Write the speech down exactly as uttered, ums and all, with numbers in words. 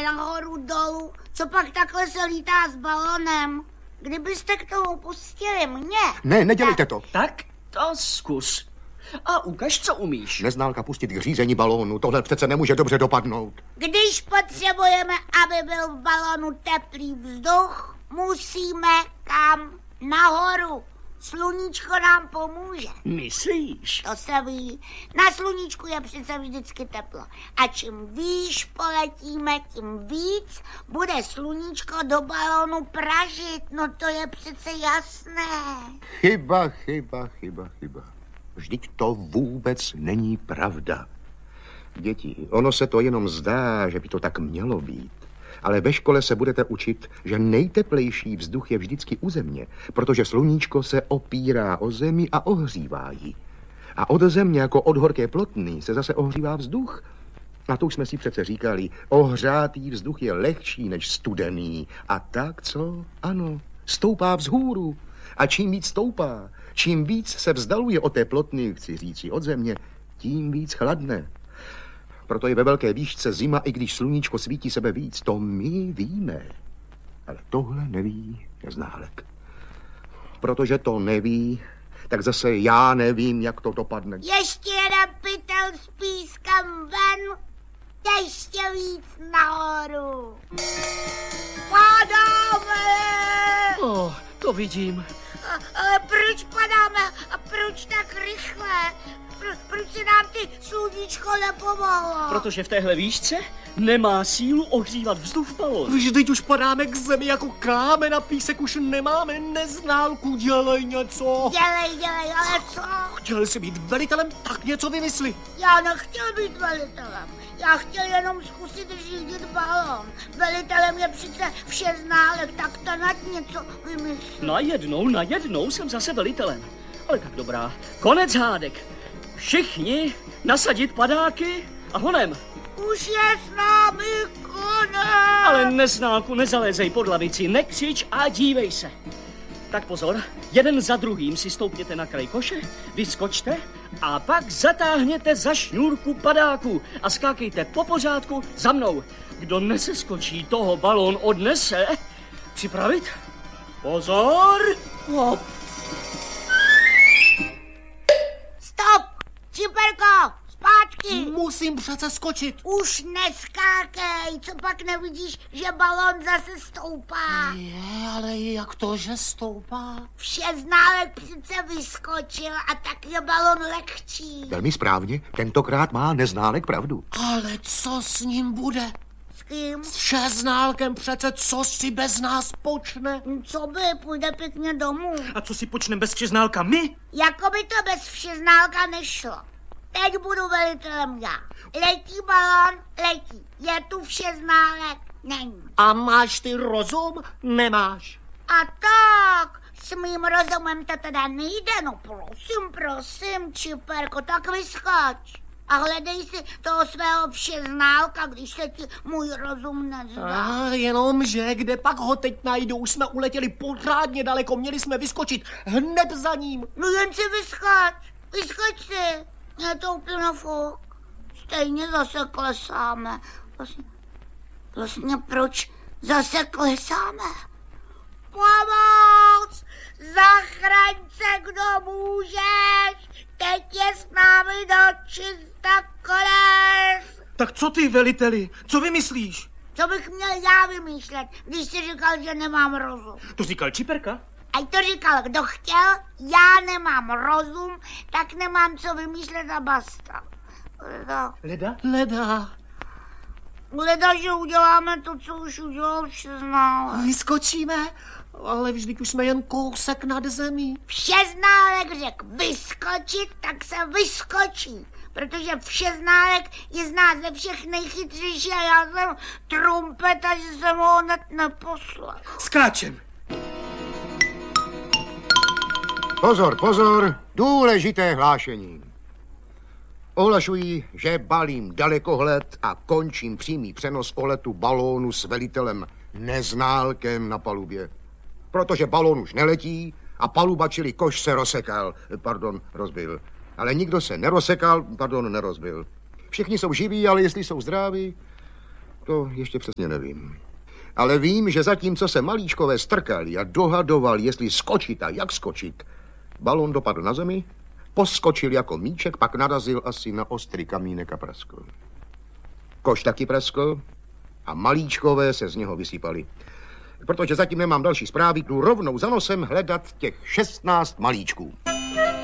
nahoru dolů, co pak takhle se lítá s balonem. Kdybyste k tomu pustili mě... Ne, nedělejte tak... to. Tak to zkus. A ukaž, co umíš. Neználka pustit k řízení balónu, tohle přece nemůže dobře dopadnout. Když potřebujeme, aby byl v balonu teplý vzduch, musíme kam? Nahoru. Sluníčko nám pomůže. Myslíš? To se ví. Na sluníčku je přece vždycky teplo. A čím výš poletíme, tím víc bude sluníčko do balónu pražit. No to je přece jasné. Chyba, chyba, chyba, chyba. Vždyť to vůbec není pravda. Děti, ono se to jenom zdá, že by to tak mělo být. Ale ve škole se budete učit, že nejteplejší vzduch je vždycky u země, protože sluníčko se opírá o zemi a ohřívá ji. A od země jako od horké plotny se zase ohřívá vzduch. A to už jsme si přece říkali, ohřátý vzduch je lehčí než studený. A tak co? Ano, stoupá vzhůru. A čím víc stoupá, čím víc se vzdaluje od té plotny, chci říci od země, tím víc chladne. Proto je ve velké výšce zima, i když sluníčko svítí sebe víc. To my víme. Ale tohle neví Neználek. Protože to neví, tak zase já nevím, jak to dopadne. Ještě jeden pytel s pískem ven, ještě víc nahoru. Padáme! Oh, to vidím. A, ale proč padáme a proč tak rychle? Pro, proč se nám ty sluníčko nepomohlo? Protože v téhle výšce nemá sílu ohřívat vzduch v balónu. Vždyť už padáme k zemi jako kámen na písek, už nemáme Neználku, dělej něco. Dělej, dělej, ale co? Chtěl jsi být velitelem, tak něco vymysli. Já nechtěl být velitelem. Já chtěl jenom zkusit řídit balón. Velitelem je přece všeználek, tak to nad něco vymyslí. Najednou, najednou jsem zase velitelem. Ale tak dobrá, konec hádek. Všichni nasadit padáky a honem. Už je s námi konec. Ale Neználku, nezalézej pod lavici, nekřič a dívej se. Tak pozor, jeden za druhým si stoupněte na kraj koše, vyskočte a pak zatáhněte za šňůrku padáku a skákejte po pořádku za mnou. Kdo neseskočí, toho balón odnese. Připravit? Pozor! Hop. Stop! Čiperko! Zpátky! Musím přece skočit. Už neskákej, co pak nevidíš, že balón zase stoupá? Je, ale jak to, že stoupá? Všeználek přece vyskočil a tak je balón lehčí. Velmi správně, tentokrát má Neználek pravdu. Ale co s ním bude? S kým? S Všeználkem přece, co si bez nás počne? Co by, půjde pěkně domů. A co si počneme bez Všeználka my? Jako by to bez Všeználka nešlo. Teď budu velitelem já. Letí balón, letí. Je tu Všeználek? Není. A máš ty rozum? Nemáš. A tak, s mým rozumem to teda nejde. No prosím, prosím, Čiperko, tak vyskoč. A hledej si toho svého Všeználka, když se ti můj rozum nezdá. A jenom, že kde pak ho teď najdu? Už jsme uletěli pořádně daleko, měli jsme vyskočit hned za ním. No jen si vyskoč, vyskoč si. Je to úplně fuk. Stejně zase klesáme. Vlastně, vlastně proč zase klesáme? Pomoc! Zachraň se, kdo můžeš! Teď je s námi do čista konec! Tak co ty, veliteli? Co vymyslíš? Co bych měl já vymýšlet, když jsi říkal, že nemám rozum? To říkal Čiperka? Ať to říkal, kdo chtěl, já nemám rozum, tak nemám co vymýšlet a basta. Leda. Leda? Leda. Leda, že uděláme to, co už udělal Všeználek. Vyskočíme, ale vždyť už jsme jen kousek nad zemí. Všeználek řekl vyskočit, tak se vyskočí. Protože Všeználek je z nás ze všech nejchytřejší a já jsem trumpeta, že jsem ho hned neposlal. Skáčem. Pozor, pozor, důležité hlášení. Ohlašuji, že balím dalekohled a končím přímý přenos o letu balónu s velitelem Neználkem na palubě. Protože balón už neletí a paluba, čili koš, se rozsekal, pardon, rozbil. Ale nikdo se nerozsekal, pardon, nerozbil. Všichni jsou živí, ale jestli jsou zdraví, To ještě přesně nevím. Ale vím, že zatímco se malíčkové strkali a dohadovali, jestli skočit a jak skočit, balon dopadl na zemi, poskočil jako míček, pak narazil asi na ostrý kamínek a praskl. Koš taky praskl a malíčkové se z něho vysypali. Protože zatím nemám další zprávy, jdu rovnou za nosem hledat těch šestnáct malíčků.